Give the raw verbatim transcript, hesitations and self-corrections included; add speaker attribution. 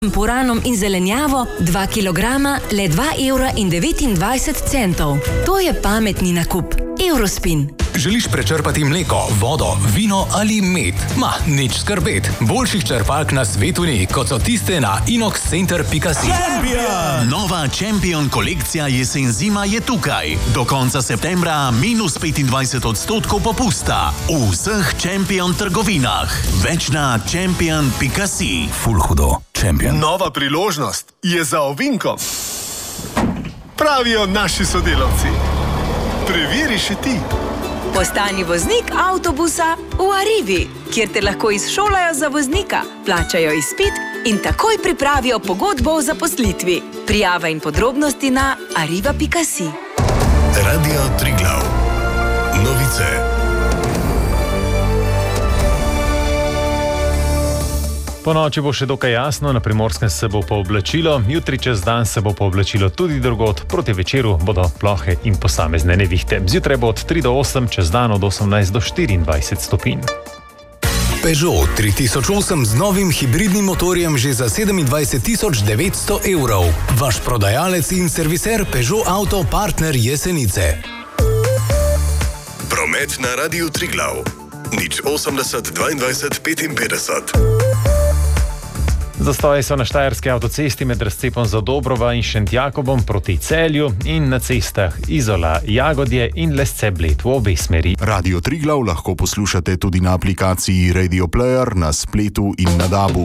Speaker 1: puranom in zelenjavo dva kilograma le dva evra in devetindvajset centov. To je pametni nakup. Eurospin.
Speaker 2: Želiš prečrpati mleko, vodo, vino ali med? Ma, nič skrbet. Boljših črpalk na svetu ni, kot so tiste na inox center pika si.
Speaker 3: Champion! Nova Champion kolekcija jesen-zima je tukaj. Do konca septembra minus petindvajset odstotkov popusta. V vseh Champion trgovinah. Več na champion pika si.
Speaker 2: Ful hudo. Champion.
Speaker 4: Nova priložnost je za ovinkom. Pravijo naši sodelavci. Preveri še ti.
Speaker 5: Postani voznik avtobusa v Arrivi, kjer te lahko izšolajo za voznika, plačajo izpit in takoj pripravijo pogodbo o zaposlitvi. Prijava in podrobnosti na arriva pika si.
Speaker 6: Radio Triglav. Novice.
Speaker 7: Po noči bo še dokaj jasno, na Primorskem se bo pooblačilo, jutri čez dan se bo pooblačilo tudi drugod, proti večeru bodo plohe in posamezne nevihte. Zjutraj bo od tri do osem, čez dan od osemnajst do štiriindvajset stopinj.
Speaker 2: Peugeot tri tisoč osem z novim hibridnim motorjem že za sedemindvajset tisoč devetsto evrov. Vaš prodajalec in serviser Peugeot Auto Partner Jesenice.
Speaker 6: Promet na Radiu Triglav. Nič osemdeset dvaindvajset petinpetdeset.
Speaker 7: Zastoji so na štajerski avtocesti med razcepom Zadobrova in Šentjakobom proti Celju in na cestah Izola, Jagodje in Lesce-Bled v obe smeri.
Speaker 8: Radio Triglav lahko poslušate tudi na aplikaciji Radio Player, na spletu in na dabu.